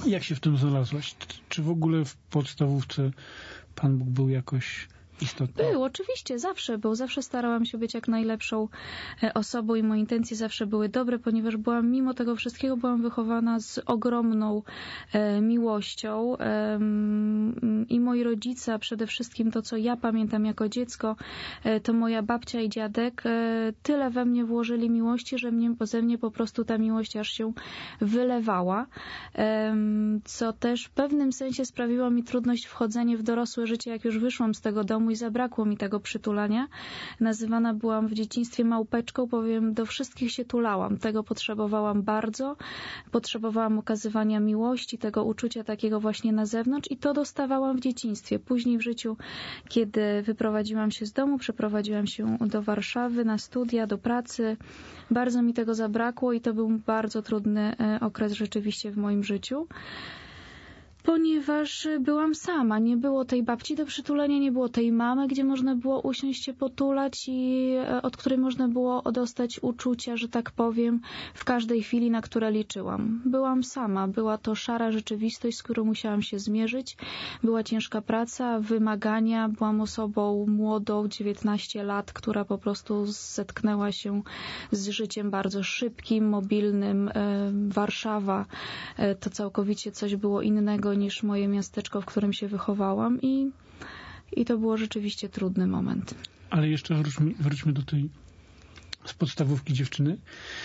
Jak się w tym znalazłaś? Czy w ogóle w podstawówce Pan Bóg był jakoś istotny? Był, oczywiście, zawsze był. Zawsze starałam się być jak najlepszą osobą i moje intencje zawsze były dobre, ponieważ mimo tego wszystkiego byłam wychowana z ogromną miłością i moi rodzice, a przede wszystkim to, co ja pamiętam jako dziecko, to moja babcia i dziadek tyle we mnie włożyli miłości, że ze mnie po prostu ta miłość aż się wylewała, co też w pewnym sensie sprawiło mi trudność wchodzenie w dorosłe życie, jak już wyszłam z tego domu i zabrakło mi tego przytulania. Nazywana byłam w dzieciństwie małpeczką, bowiem do wszystkich się tulałam. Tego potrzebowałam bardzo. Potrzebowałam okazywania miłości, tego uczucia takiego właśnie na zewnątrz i to dostawałam w dzieciństwie. Później w życiu, kiedy wyprowadziłam się z domu, przeprowadziłam się do Warszawy na studia, do pracy. Bardzo mi tego zabrakło i to był bardzo trudny okres rzeczywiście w moim życiu. Ponieważ byłam sama, nie było tej babci do przytulenia, nie było tej mamy, gdzie można było usiąść się potulać i od której można było dostać uczucia, że tak powiem, w każdej chwili, na które liczyłam. Byłam sama, była to szara rzeczywistość, z którą musiałam się zmierzyć. Była ciężka praca, wymagania, byłam osobą młodą, 19 lat, która po prostu zetknęła się z życiem bardzo szybkim, mobilnym. Warszawa to całkowicie coś było innego niż moje miasteczko, w którym się wychowałam i to było rzeczywiście trudny moment. Ale jeszcze wróćmy do tej z podstawówki dziewczyny.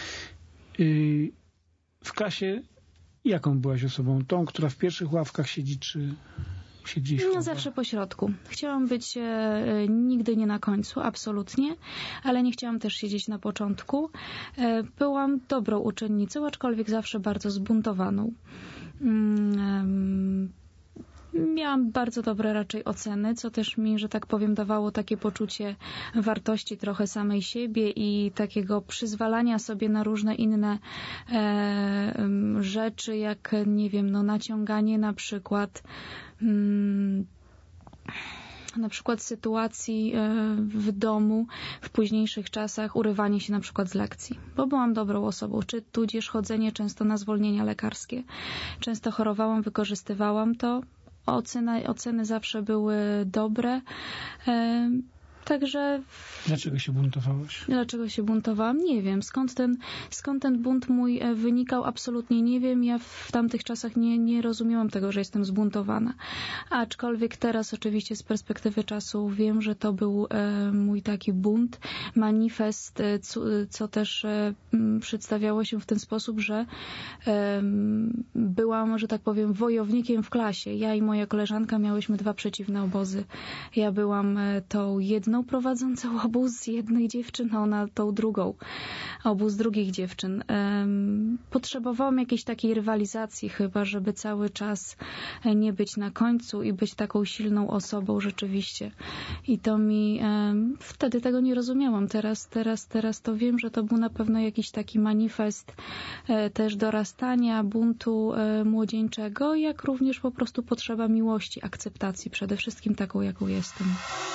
W klasie jaką byłaś osobą? Tą, która w pierwszych ławkach siedzi, czy gdzieś? No zawsze po środku. Chciałam być nigdy nie na końcu, absolutnie, ale nie chciałam też siedzieć na początku. Byłam dobrą uczennicą, aczkolwiek zawsze bardzo zbuntowaną. Miałam bardzo dobre raczej oceny, co też mi, że tak powiem, dawało takie poczucie wartości trochę samej siebie i takiego przyzwalania sobie na różne inne rzeczy, jak, nie wiem, no naciąganie na przykład sytuacji w domu w późniejszych czasach, urywanie się na przykład z lekcji, bo byłam dobrą osobą, czy tudzież chodzenie często na zwolnienia lekarskie. Często chorowałam, wykorzystywałam to. Oceny zawsze były dobre. Także... Dlaczego się buntowałaś? Dlaczego się buntowałam? Nie wiem. Skąd ten bunt mój wynikał? Absolutnie nie wiem. Ja w tamtych czasach nie rozumiałam tego, że jestem zbuntowana. Aczkolwiek teraz oczywiście z perspektywy czasu wiem, że to był mój taki bunt, manifest, co też przedstawiało się w ten sposób, że byłam, że tak powiem, wojownikiem w klasie. Ja i moja koleżanka miałyśmy 2 przeciwne obozy. Ja byłam tą jedną prowadzącą obóz jednych dziewczyn, a ona tą drugą. Obóz drugich dziewczyn. Potrzebowałam jakiejś takiej rywalizacji chyba, żeby cały czas nie być na końcu i być taką silną osobą rzeczywiście. I to mi... Wtedy tego nie rozumiałam. Teraz to wiem, że to był na pewno jakiś taki manifest też dorastania, buntu młodzieńczego, jak również po prostu potrzeba miłości, akceptacji, przede wszystkim taką, jaką jestem.